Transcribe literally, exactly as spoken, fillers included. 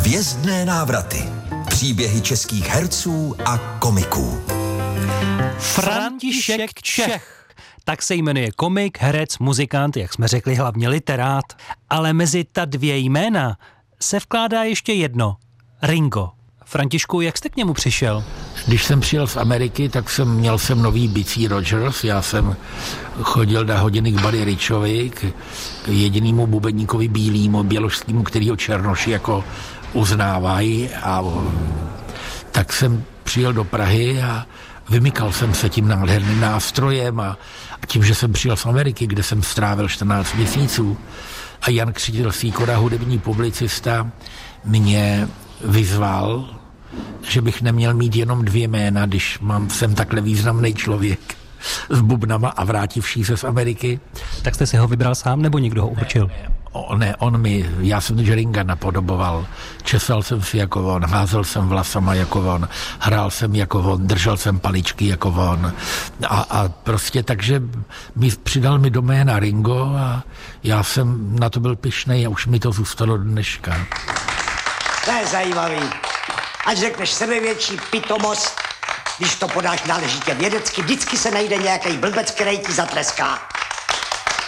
Hvězdné návraty. Příběhy českých herců a komiků. František Čech. Tak se jmenuje komik, herec, muzikant, jak jsme řekli, hlavně literát. Ale mezi ta dvě jména se vkládá ještě jedno. Ringo. Františku, jak jste k němu přišel? Když jsem přijel z Ameriky, tak jsem měl jsem nový bicí Rogers. Já jsem chodil na hodiny k Buddy Richovi, k, k jedinému bubeníkovi bílýmu, běložskému, kterýho černoši jako uznávají. A tak jsem přijel do Prahy a vymykal jsem se tím nádherným nástrojem a, a tím, že jsem přijel z Ameriky, kde jsem strávil čtrnáct měsíců a Jan Křídel Sýkora, hudební publicista, mě vyzval, že bych neměl mít jenom dvě jména, když mám, jsem takhle významný člověk s bubnama a vrátivší se z Ameriky. Tak jste si ho vybral sám, nebo někdo ho určil? Ne, ne, on, ne, on mi, já jsem Ringa napodoboval, česal jsem si jako on, házel jsem vlasama jako on, hrál jsem jako on, držel jsem paličky jako on a, a prostě takže mi přidal mi do jména Ringo a já jsem na to byl pyšnej a už mi to zůstalo do dneška. To je zajímavý. Ať řekneš sebevětší pitomost, když to podáš náležitě vědecky, vždycky se najde nějaký blbec, který ti zatleská.